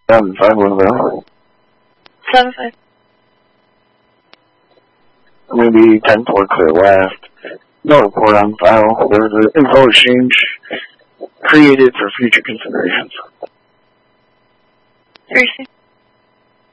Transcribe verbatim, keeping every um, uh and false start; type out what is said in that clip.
seven five one available. seven five. Maybe ten four clear left. No report on file. There was an info exchange created for future considerations. three six.